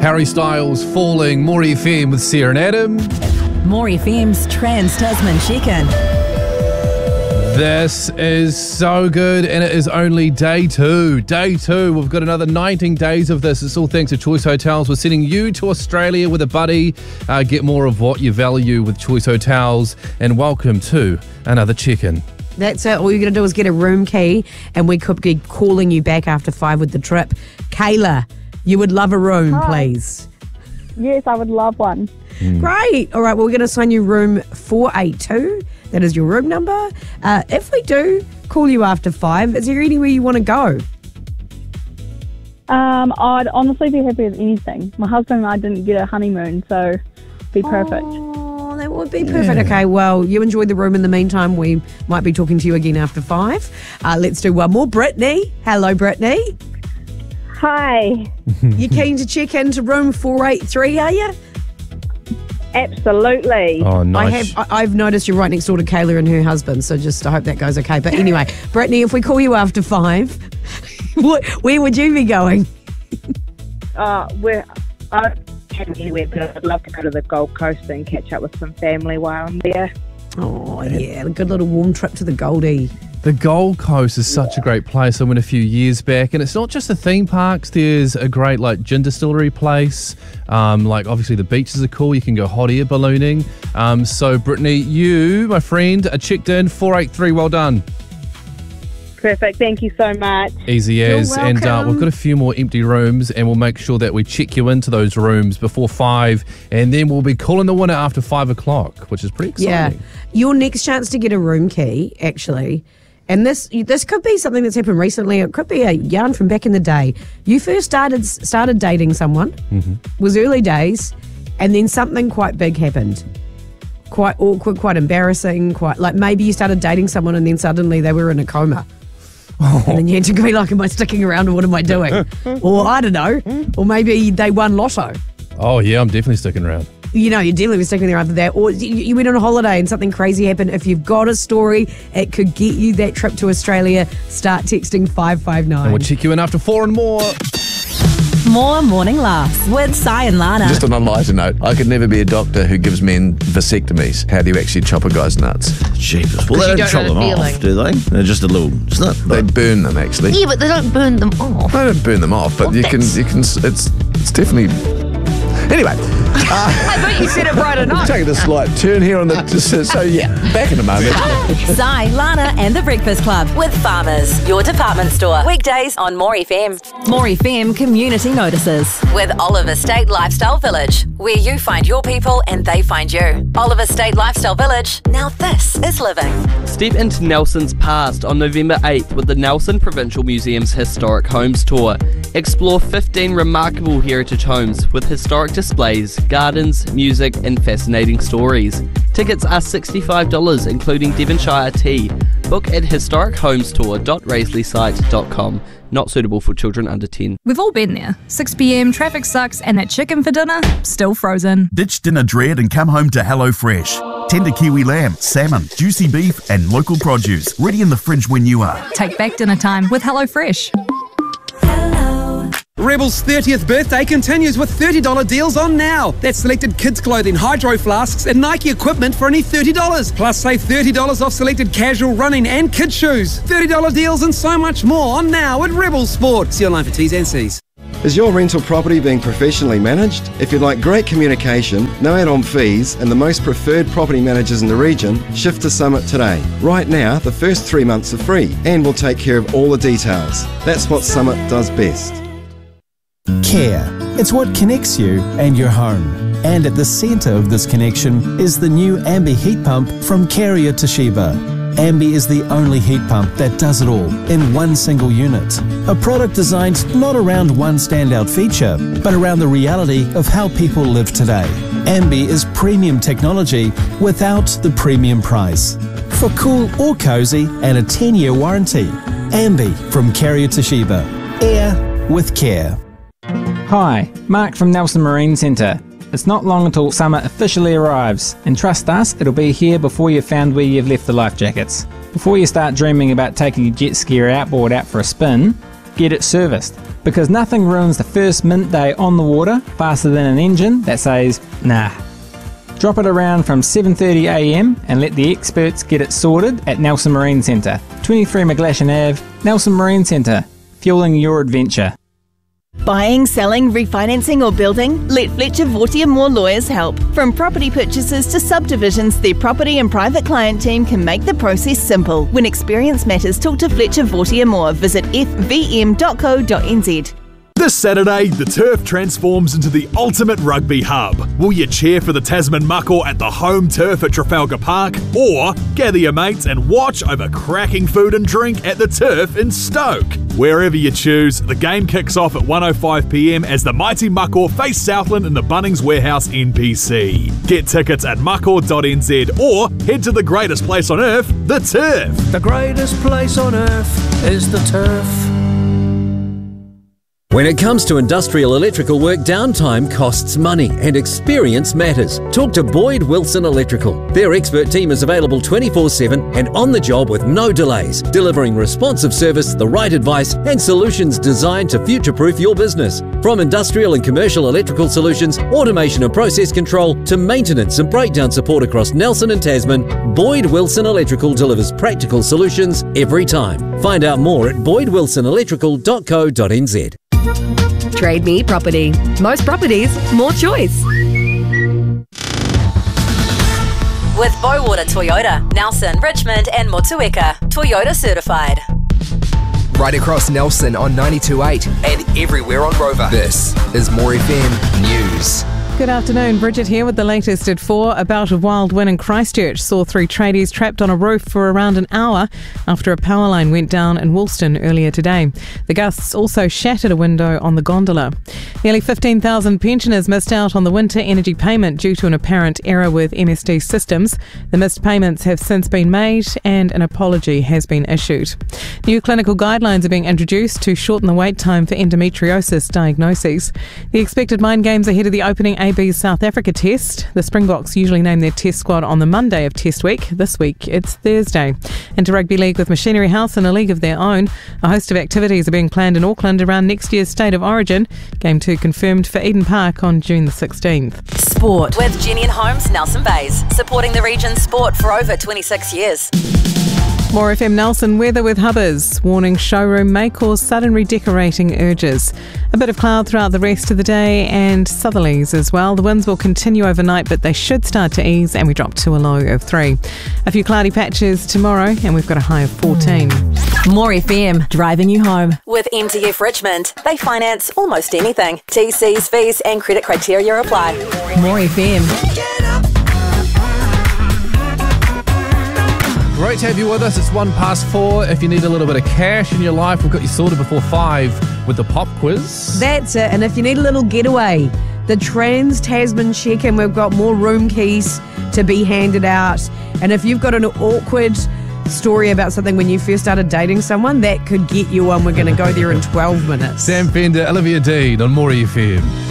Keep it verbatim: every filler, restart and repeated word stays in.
Harry Styles, Falling, More F M with Sarah and Adam. More F M's Trans-Tasman Check-In. This is so good, and it is only day two. Day two. We've got another nineteen days of this. It's all thanks to Choice Hotels. We're sending you to Australia with a buddy. Uh, get more of what you value with Choice Hotels, and welcome to another check-in. That's it. All you're going to do is get a room key, and we could be calling you back after five with the trip. Kayla, you would love a room, Hi. please. Yes, I would love one. Mm. Great. All right, well, we're going to assign you room four eight two. That is your room number. Uh, if we do call you after five, is there anywhere you want to go? Um, I'd honestly be happy with anything. My husband and I didn't get a honeymoon, so it'd be perfect. Oh, that would be perfect. Yeah. Okay, well, you enjoy the room in the meantime. We might be talking to you again after five. Uh, let's do one more. Brittany. Hello, Brittany. Hi. You keen to check into room four eight three, are you? Absolutely. Oh, nice. I have, I- I've noticed you're right next door to Kayla and her husband, so just I hope that goes okay. But anyway, Brittany, if we call you after five, where would you be going? Uh, we're, I don't know anywhere, but I'd love to go to the Gold Coast and catch up with some family while I'm there. Oh, yeah, a good little warm trip to the Goldie. The Gold Coast is such yeah. a great place. I went a few years back, and it's not just the theme parks. There's a great like gin distillery place. Um, like obviously the beaches are cool. You can go hot air ballooning. Um, so Brittany, you, my friend, are checked in. four eight three. Well done. Perfect. Thank you so much. Easy as. And uh, we've got a few more empty rooms, and we'll make sure that we check you into those rooms before five, and then we'll be calling the winner after five o'clock, which is pretty exciting. Yeah, your next chance to get a room key, actually. And this this could be something that's happened recently. It could be a yarn from back in the day. You first started started dating someone, mm-hmm. was early days, and then something quite big happened. Quite awkward, quite embarrassing, quite like maybe you started dating someone and then suddenly they were in a coma. Oh. And then you had to be like, am I sticking around or what am I doing? Or I don't know. Or maybe they won lotto. Oh, yeah, I'm definitely sticking around. You know, you definitely was sticking there after that. Or you went on a holiday and something crazy happened. If you've got a story, it could get you that trip to Australia. Start texting five five nine. And we'll check you in after four and more. More morning laughs with Si and Lana. Just on a lighter note, I could never be a doctor who gives men vasectomies. How do you actually chop a guy's nuts? Jeepers. Well, they don't, don't chop them feeling. off, do they? They're just a little... It's not, they burn them, actually. Yeah, but they don't burn them off. They don't burn them off, but well, you can... you can. It's it's definitely... Anyway. Uh, I thought you said it right enough. Taking a slight turn here on the... So, so, yeah, back in a moment. Si, Lana and the Breakfast Club with Farmers, your department store. Weekdays on More F M. More F M Community Notices with Oliver State Lifestyle Village, where you find your people and they find you. Oliver State Lifestyle Village. Now this is living. Step into Nelson's past on November eighth with the Nelson Provincial Museum's Historic Homes Tour. Explore fifteen remarkable heritage homes with historic displays, gardens, music and fascinating stories. Tickets are sixty-five dollars including Devonshire tea. Book at historic homes tour dot raisley site dot com. Not suitable for children under ten. We've all been there. six p.m, traffic sucks, and that chicken for dinner, still frozen. Ditch dinner dread and come home to HelloFresh. Tender kiwi lamb, salmon, juicy beef, and local produce. Ready in the fridge when you are. Take back dinner time with HelloFresh. Rebel's thirtieth birthday continues with thirty dollars deals on now. That's selected kids' clothing, hydro flasks and Nike equipment for only thirty dollars. Plus save thirty dollars off selected casual running and kids' shoes. thirty dollars deals and so much more on now at Rebel Sport. See online for T's and C's. Is your rental property being professionally managed? If you'd like great communication, no add-on fees and the most preferred property managers in the region, shift to Summit today. Right now, the first three months are free and we'll take care of all the details. That's what Summit does best. Care. It's what connects you and your home. And at the centre of this connection is the new Ambi heat pump from Carrier Toshiba. Ambi is the only heat pump that does it all in one single unit. A product designed not around one standout feature, but around the reality of how people live today. Ambi is premium technology without the premium price. For cool or cosy and a ten-year warranty. Ambi from Carrier Toshiba. Air with care. Hi, Mark from Nelson Marine Centre. It's not long until summer officially arrives, and trust us, it'll be here before you've found where you've left the life jackets. Before you start dreaming about taking your jet ski or outboard out for a spin, get it serviced. because nothing ruins the first mint day on the water faster than an engine that says, nah. Drop it around from seven thirty a m and let the experts get it sorted at Nelson Marine Centre, twenty-three McGlashan Avenue, Nelson Marine Centre, fueling your adventure. Buying, selling, refinancing or building? Let Fletcher Vortier Moore Lawyers help. From property purchases to subdivisions, their property and private client team can make the process simple. When experience matters, talk to Fletcher Vortier Moore. Visit f v m dot co dot n z. This Saturday, the turf transforms into the ultimate rugby hub. Will you cheer for the Tasman Mako at the home turf at Trafalgar Park? Or gather your mates and watch over cracking food and drink at the turf in Stoke? Wherever you choose, the game kicks off at one oh five p m as the mighty Mako face Southland in the Bunnings Warehouse N P C. Get tickets at mako dot n z or head to the greatest place on earth, the turf. The greatest place on earth is the turf. When it comes to industrial electrical work, downtime costs money and experience matters. Talk to Boyd Wilson Electrical. Their expert team is available twenty-four seven and on the job with no delays, delivering responsive service, the right advice and solutions designed to future-proof your business. From industrial and commercial electrical solutions, automation and process control, to maintenance and breakdown support across Nelson and Tasman, Boyd Wilson Electrical delivers practical solutions every time. Find out more at boyd wilson electrical dot co dot n z. Trade Me Property. Most properties, more choice. With Bowater Toyota, Nelson, Richmond and Motueka. Toyota certified. Right across Nelson on ninety-two point eight and everywhere on Rover. This is More F M News. Good afternoon, Bridget here with the latest at four. A bout of wild wind in Christchurch saw three tradies trapped on a roof for around an hour after a power line went down in Woolston earlier today. The gusts also shattered a window on the gondola. Nearly fifteen thousand pensioners missed out on the winter energy payment due to an apparent error with M S D systems. The missed payments have since been made and an apology has been issued. New clinical guidelines are being introduced to shorten the wait time for endometriosis diagnoses. The expected mind games ahead of the opening A B's South Africa test. The Springboks usually name their test squad on the Monday of test week. This week it's Thursday. And to rugby league with Machinery House in a league of their own. A host of activities are being planned in Auckland around next year's State of Origin. Game two confirmed for Eden Park on June the sixteenth. Sport with Jenny and Holmes Nelson Bays, supporting the region's sport for over twenty-six years. More F M Nelson weather with Hubbers. Warning showroom may cause sudden redecorating urges. A bit of cloud throughout the rest of the day and southerlies as well. The winds will continue overnight, but they should start to ease and we drop to a low of three. A few cloudy patches tomorrow and we've got a high of fourteen. More F M, driving you home. With M T F Richmond, they finance almost anything. T Cs, fees and credit criteria apply. More F M. Great to have you with us. It's one past four. If you need a little bit of cash in your life, we've got you sorted before five with the pop quiz. That's it. And if you need a little getaway, the Trans Tasman check-in, we've got more room keys to be handed out. And if you've got an awkward story about something when you first started dating someone, that could get you one. We're going to go there in twelve minutes. Sam Fender, Olivia Dean on More F M.